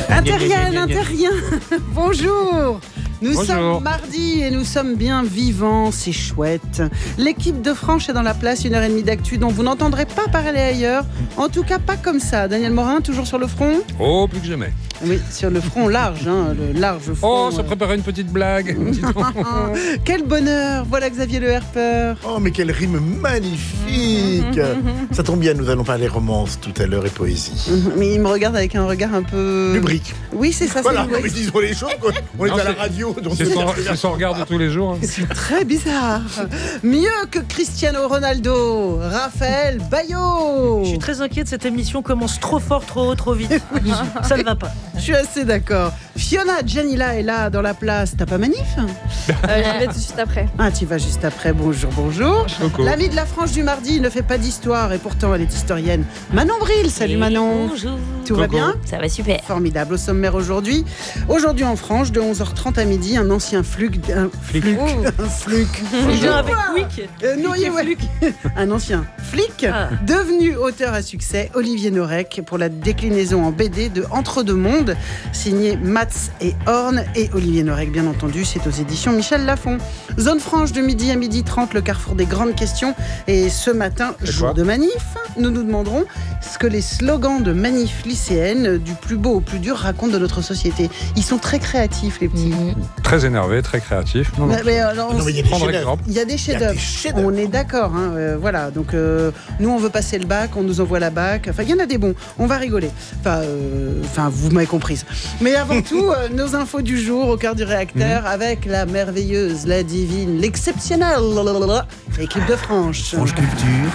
Interrien, bonjour. Nous sommes mardi et nous sommes bien vivants, c'est chouette. L'équipe de Franche est dans la place, 1h30 d'actu dont vous n'entendrez pas parler ailleurs. En tout cas, pas comme ça. Daniel Morin, toujours sur le front ? Oh, plus que jamais. Oui, sur le front large, le large front. Oh, ça préparait une petite blague. Quel bonheur. Voilà Xavier Le Herper. Oh, mais quelle rime magnifique. Ça tombe bien, nous allons parler romance tout à l'heure et poésie. Mais il me regarde avec un regard un peu... Lubrique. Oui, c'est ça. Voilà, c'est... mais disons les choses, quoi. On est à la radio. Donc c'est son regard de tous les jours. C'est très bizarre. Mieux que Cristiano Ronaldo, Raphaël Baillot. Je suis très inquiète, cette émission commence trop fort, trop haut, trop vite. Ça ne va pas. Je suis assez d'accord. Fiona Janila est là dans la place. T'as pas manif ? Je vais tout de suite après. Ah, tu vas juste après. Bonjour. Coucou. L'amie de la Franche du mardi ne fait pas d'histoire et pourtant elle est historienne. Manon Bril, salut Manon. Bonjour. Tout va bien ? Ça va super. Formidable. Au sommaire aujourd'hui en Franche, de 11h30 à midi, un ancien fluc. Un fluc. Il vient avec Quick. Un ancien flic devenu auteur à succès, Olivier Norek, pour la déclinaison en BD de Entre deux mondes, signé Mats et Horn et Olivier Norek, bien entendu, c'est aux éditions Michel Lafon. Zone franche de midi à 12h30, le carrefour des grandes questions. Et ce matin, jour de manif, nous nous demanderons ce que les slogans de manif lycéennes, du plus beau au plus dur, racontent de notre société. Ils sont très créatifs, les petits. Très énervé, très créatif. Il y a des chefs-d'œuvre. On est d'accord. Voilà. Donc, nous, on veut passer le bac, on nous envoie la bac. Enfin, il y en a des bons. On va rigoler. Enfin, vous m'avez comprise. Mais avant tout, nos infos du jour au cœur du réacteur avec la merveilleuse, la divine, l'exceptionnelle équipe de Franche. Franche Culture.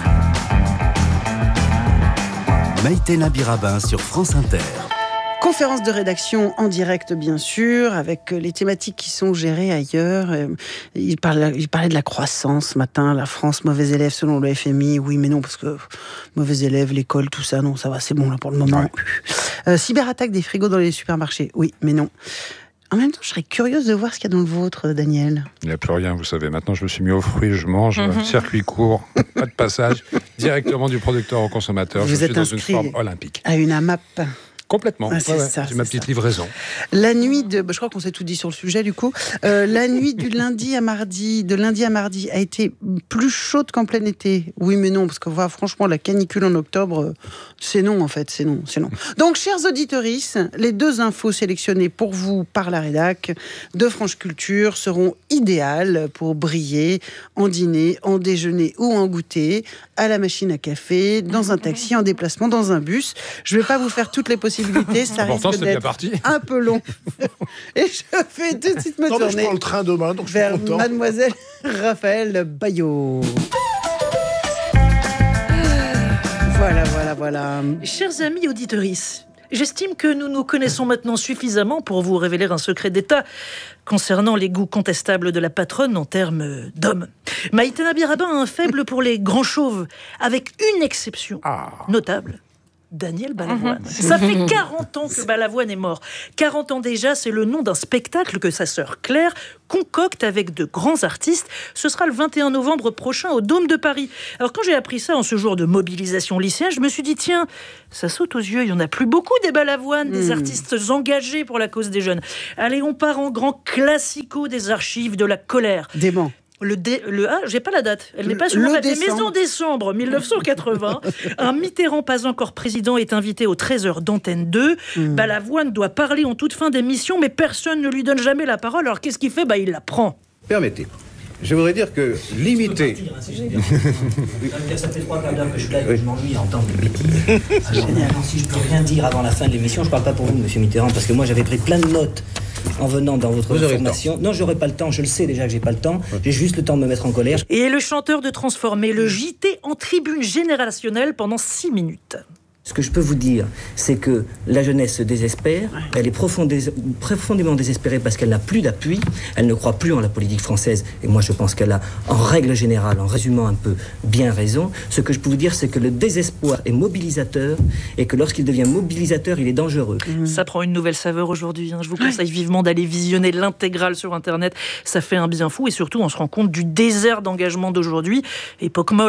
Maïté Nabirabin sur France Inter. Conférence de rédaction en direct, bien sûr, avec les thématiques qui sont gérées ailleurs. Il parlait de la croissance ce matin, la France, mauvais élève selon le FMI. Oui, mais non, parce que mauvais élève, l'école, tout ça, non, ça va, c'est bon là pour le moment. Ouais. Cyberattaque des frigos dans les supermarchés. Oui, mais non. En même temps, je serais curieuse de voir ce qu'il y a dans le vôtre, Daniel. Il n'y a plus rien, vous savez. Maintenant, je me suis mis aux fruits, je mange, circuit court, pas de passage, directement du producteur au consommateur. Vous je êtes suis dans une inscrit forme olympique. À une AMAP. Complètement. C'est ça, j'ai ma petite livraison. La nuit de... je crois qu'on s'est tout dit sur le sujet, du coup. La nuit de lundi à mardi, a été plus chaude qu'en plein été. Oui, mais non, parce que franchement, la canicule en octobre, c'est non, en fait. C'est non. Donc, chers auditorices, les 2 infos sélectionnées pour vous par la rédac de Franche Culture seront idéales pour briller en dîner, en déjeuner ou en goûter, à la machine à café, dans un taxi, en déplacement, dans un bus. Je ne vais pas vous faire toutes les possibilités. Ça risque d'être un peu long. Et je vais tout de suite me tourner. Je prends le train demain, donc je suis content. Mademoiselle Raphaël Baillot. Voilà. Chers amis auditrices, j'estime que nous nous connaissons maintenant suffisamment pour vous révéler un secret d'État concernant les goûts contestables de la patronne en termes d'hommes. Maïté Nabirabin a un faible pour les grands chauves, avec une exception notable. Daniel Balavoine. Ça fait 40 ans que Balavoine est mort. 40 ans déjà, c'est le nom d'un spectacle que sa sœur Claire concocte avec de grands artistes. Ce sera le 21 novembre prochain au Dôme de Paris. Alors quand j'ai appris ça en ce jour de mobilisation lycéenne, je me suis dit, tiens, ça saute aux yeux, il n'y en a plus beaucoup des Balavoine, des artistes engagés pour la cause des jeunes. Allez, on part en grand classico des archives de la colère. Dément. J'ai pas la date. Elle n'est pas sur mon papier. Maison décembre 1980. Un Mitterrand pas encore président est invité au 13h d'Antenne 2. Balavoine doit parler en toute fin d'émission, mais personne ne lui donne jamais la parole. Alors qu'est-ce qu'il fait ? Il la prend. Permettez. Je voudrais dire que limiter... Ça fait 3 quarts d'heure que je suis là et que je m'ennuie à entendre le meeting. Alors, si je peux rien dire avant la fin de l'émission, je parle pas pour vous, monsieur Mitterrand, parce que moi j'avais pris plein de notes en venant dans votre formation. Non, j'aurai pas le temps, je le sais déjà que j'ai pas le temps. J'ai juste le temps de me mettre en colère. Et le chanteur de transformer le JT en tribune générationnelle pendant 6 minutes. Ce que je peux vous dire, c'est que la jeunesse se désespère, elle est profondément désespérée parce qu'elle n'a plus d'appui, elle ne croit plus en la politique française, et moi je pense qu'elle a, en règle générale, en résumant un peu, bien raison. Ce que je peux vous dire, c'est que le désespoir est mobilisateur, et que lorsqu'il devient mobilisateur, il est dangereux. Ça prend une nouvelle saveur aujourd'hui, Je vous conseille vivement d'aller visionner l'intégrale sur Internet, ça fait un bien fou, et surtout on se rend compte du désert d'engagement d'aujourd'hui, époque molle.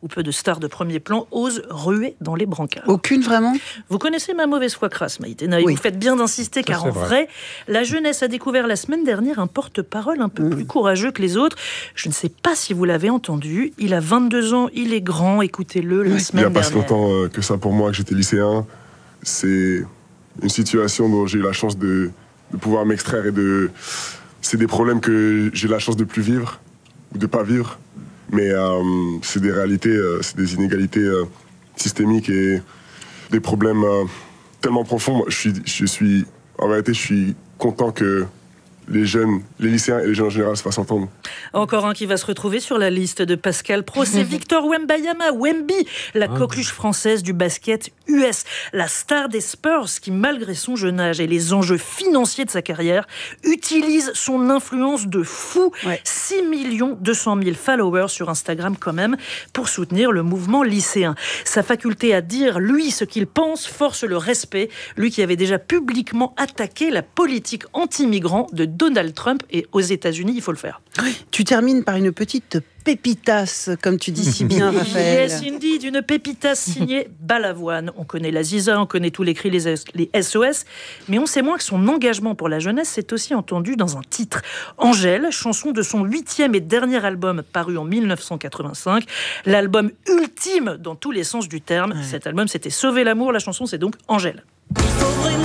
où peu de stars de premier plan osent ruer dans les brancards. Aucune vraiment ? Vous connaissez ma mauvaise foi crasse, Maïtena, et vous faites bien d'insister, car en vrai, la jeunesse a découvert la semaine dernière un porte-parole un peu plus courageux que les autres. Je ne sais pas si vous l'avez entendu, il a 22 ans, il est grand, écoutez-le la semaine dernière. Il n'y a pas si longtemps que ça pour moi, que j'étais lycéen. C'est une situation dont j'ai eu la chance de pouvoir m'extraire c'est des problèmes que j'ai la chance de plus vivre ou de pas vivre, mais c'est des réalités, c'est des inégalités systémiques et des problèmes tellement profonds. En vérité, je suis content que les lycéens et les jeunes en général se fassent entendre. Encore un qui va se retrouver sur la liste de Pascal Praud, c'est Victor Wembanyama, Wemby, la coqueluche française du basket US, la star des Spurs qui, malgré son jeune âge et les enjeux financiers de sa carrière, utilise son influence de fou, 6 200 000 followers sur Instagram quand même, pour soutenir le mouvement lycéen. Sa faculté à dire, lui, ce qu'il pense, force le respect, lui qui avait déjà publiquement attaqué la politique anti-migrants de Donald Trump, et aux États-Unis, il faut le faire. Tu termines par une petite pépitas, comme tu dis si bien, Raphaël. Yes, indeed, une pépitas signée Balavoine. On connaît la Ziza, on connaît tous les cris, les SOS, mais on sait moins que son engagement pour la jeunesse s'est aussi entendu dans un titre. Angèle, chanson de son 8e et dernier album paru en 1985, l'album ultime dans tous les sens du terme. Cet album, c'était Sauver l'amour, la chanson, c'est donc Angèle.